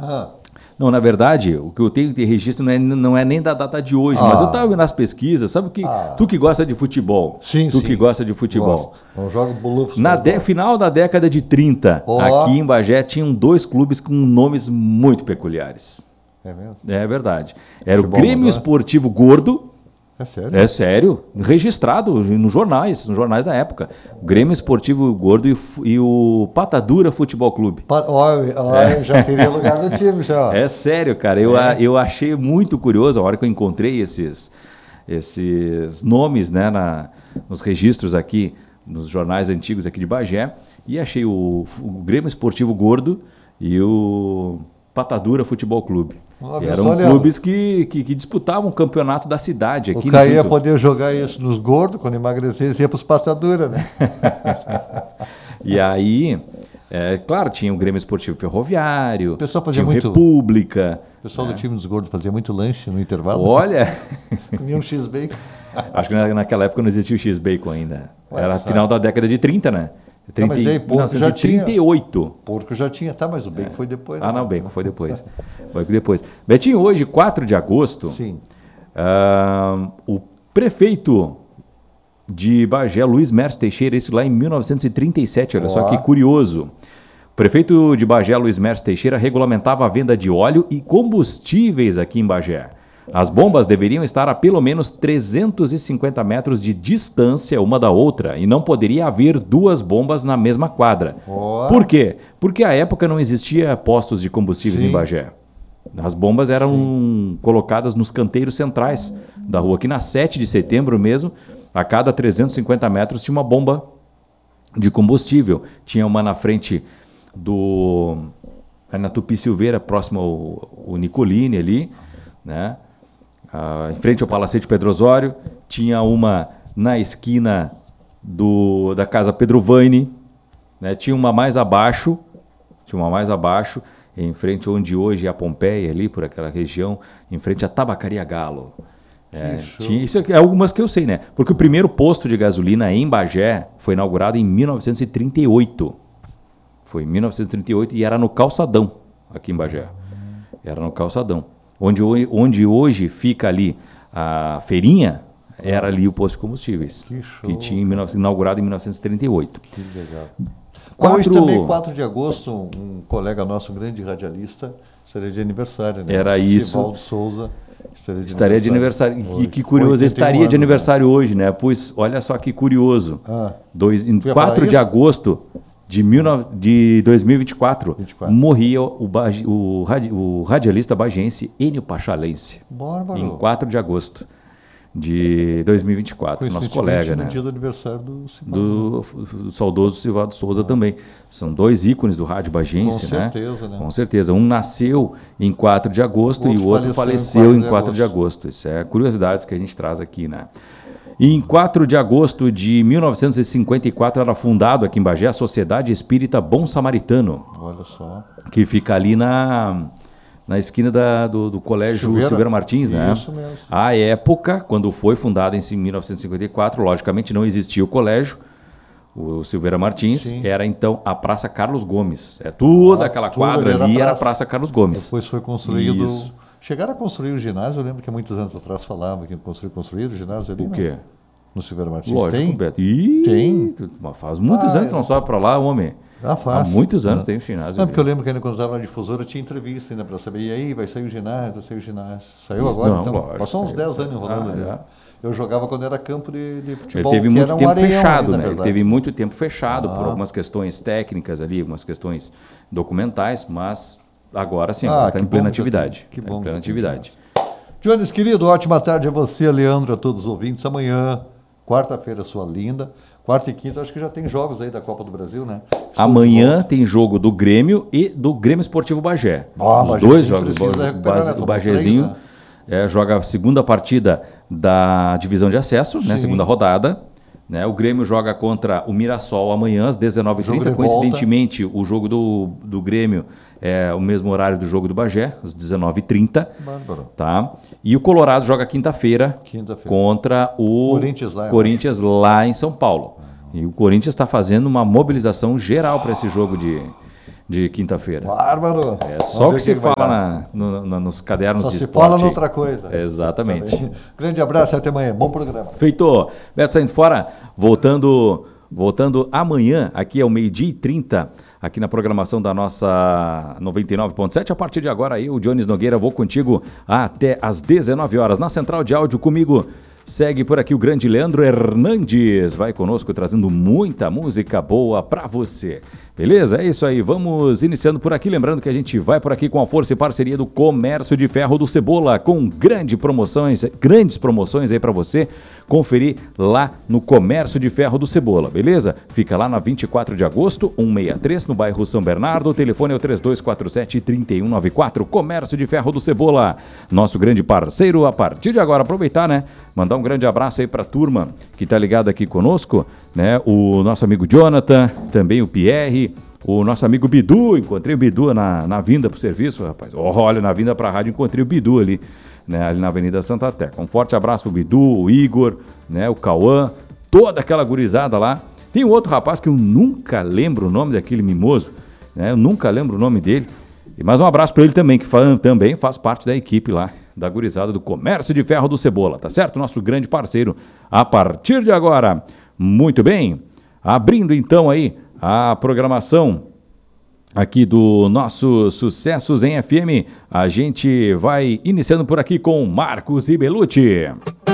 Ah. Não, na verdade, o que eu tenho de registro não é nem da data de hoje, mas eu estava nas pesquisas, sabe que tu que gosta de futebol, Sim, que gosta de futebol. Não joga bolufo. Final da década de 30, aqui em Bagé, tinham 2 clubes com nomes muito peculiares. É mesmo? É verdade. Era Futebol o Grêmio Esportivo Gordo. É sério? É sério, registrado nos jornais da época. O Grêmio Esportivo Gordo e o Patadura Futebol Clube. Olha, já teria lugar no time já. É sério, cara. Eu achei muito curioso a hora que eu encontrei esses nomes, né, nos registros aqui, nos jornais antigos aqui de Bagé, e achei o Grêmio Esportivo Gordo e o Patadura Futebol Clube. Eram clubes que disputavam o campeonato da cidade. Aqui o Caio ia poder jogar isso nos gordos, quando emagrecesse, ia para os Patadura, né? E aí, claro, tinha o Grêmio Esportivo Ferroviário, o pessoal fazia tinha muito, República. O pessoal do time dos gordos fazia muito lanche no intervalo. Olha! Comia um X-Bacon. Acho que naquela época não existia o X-Bacon ainda. Era final da década de 30, né? Mas aí, porco já tinha. 38. Porco já tinha, tá, mas o bacon foi depois. Não, o bacon foi depois. Foi depois. Betinho, hoje, 4 de agosto, sim. O prefeito de Bagé, Luiz Mércio Teixeira, isso lá em 1937, olha só que curioso. O prefeito de Bagé, Luiz Mércio Teixeira, regulamentava a venda de óleo e combustíveis aqui em Bagé. As bombas deveriam estar a pelo menos 350 metros de distância uma da outra e não poderia haver 2 bombas na mesma quadra. Por quê? Porque à época não existia postos de combustíveis em Bagé. As bombas eram colocadas nos canteiros centrais da rua. Aqui na 7 de setembro mesmo, a cada 350 metros tinha uma bomba de combustível. Tinha uma na frente na Tupi Silveira, próximo ao Nicolini ali, né? Em frente ao Palacete Pedro Osório, tinha uma na esquina da Casa Pedro Vaini, né? Tinha uma mais abaixo, em frente onde hoje é a Pompeia, ali por aquela região, em frente à Tabacaria Galo. Isso é algumas que eu sei, né? Porque o primeiro posto de gasolina em Bagé foi inaugurado em 1938. Foi em 1938 e era no Calçadão, aqui em Bagé. Era no Calçadão. Onde hoje fica ali a feirinha, era ali o posto de combustíveis. Que show. Que tinha inaugurado em 1938. Que legal. Hoje também, 4 de agosto, um colega nosso, um grande radialista, estaria de aniversário, né? Era isso. Sivaldo Souza estaria de aniversário. E que curioso, estaria de aniversário hoje, né? Pois, olha só que curioso. 4 de agosto de 2024, morria o radialista bagiense Enio Pachalense. Bárbaro. Em 4 de agosto de 2024, nosso colega, né? No dia do aniversário do saudoso Sivaldo Souza também. São 2 ícones do rádio bagiense, né? Com certeza. Um nasceu em 4 de agosto e o outro faleceu em 4 de agosto. Isso é curiosidades que a gente traz aqui, né? E em 4 de agosto de 1954 era fundado aqui em Bagé a Sociedade Espírita Bom Samaritano. Olha só. Que fica ali na esquina do Colégio Silveira Martins, né? Isso mesmo. À época, quando foi fundado em 1954, logicamente não existia o colégio, o Silveira Martins, era então a Praça Carlos Gomes. Toda aquela quadra ali era a Praça Carlos Gomes. Depois foi construído... Isso. Chegaram a construir o ginásio, eu lembro que há muitos anos atrás falava que construíram o ginásio ali. O quê? No Silveira Martins. Lógico, Beto. Tem. Faz muitos anos que não sobe para lá, homem. Faz. Há muitos anos tem o ginásio. Não, porque eu lembro que ainda quando estava na difusora tinha entrevista ainda para saber, e aí, vai sair o ginásio, Saiu agora, não, então? Lógico, passou uns 10 anos enrolando ali. Eu jogava quando era campo de futebol, ele teve muito tempo fechado, ali, né? Ele teve muito tempo fechado por algumas questões técnicas ali, algumas questões documentais, mas agora sim, está em plena atividade. Que bom. Em plena atividade. Jones, querido, ótima tarde a você, Leandro, a todos os ouvintes. Amanhã, quarta-feira, sua linda. Quarta e quinta, acho que já tem jogos aí da Copa do Brasil, né? Amanhã tem jogo do Grêmio e do Grêmio Esportivo Bagé. Os dois jogos. O Bagézinho joga a segunda partida da divisão de acesso, né? Segunda rodada. Né? O Grêmio joga contra o Mirassol amanhã às 19h30. Coincidentemente, o jogo do Grêmio é o mesmo horário do jogo do Bagé, às 19h30. Tá? E o Colorado joga quinta-feira contra o Corinthians lá em São Paulo. E o Corinthians está fazendo uma mobilização geral para esse jogo de quinta-feira. Bárbaro! É só o que se fala nos cadernos só de esporte. Só se fala noutra coisa. Exatamente. Também. Grande abraço e até amanhã. Bom programa. Feito. Beto saindo fora, voltando amanhã, aqui ao 12h30, aqui na programação da nossa 99.7. A partir de agora, eu, Jones Nogueira, vou contigo até às 19 horas. Na central de áudio comigo, segue por aqui o grande Leandro Hernandes. Vai conosco trazendo muita música boa pra você. Beleza? É isso aí. Vamos iniciando por aqui. Lembrando que a gente vai por aqui com a força e parceria do Comércio de Ferro do Cebola, com grandes promoções aí para você conferir lá no Comércio de Ferro do Cebola, beleza? Fica lá na 24 de agosto, 163, no bairro São Bernardo. O telefone é o 3247-3194. Comércio de Ferro do Cebola, nosso grande parceiro. A partir de agora, aproveitar, né? Mandar um grande abraço aí para a turma que tá ligada aqui conosco, né? O nosso amigo Jonathan, também o Pierre, o nosso amigo Bidu. Encontrei o Bidu na vinda pro serviço, rapaz. Olha, na vinda pra rádio encontrei o Bidu ali, né, ali na Avenida Santa Teca. Um forte abraço pro Bidu, o Igor, né, o Cauã, toda aquela gurizada lá. Tem um outro rapaz que eu nunca lembro o nome daquele mimoso, né, eu nunca lembro o nome dele. E mais um abraço para ele também, que também faz parte da equipe lá, da gurizada do Comércio de Ferro do Cebola, tá certo? Nosso grande parceiro a partir de agora. Muito bem, abrindo então aí a programação aqui do nosso Sucessos em FM, a gente vai iniciando por aqui com Marcos Ibelucci.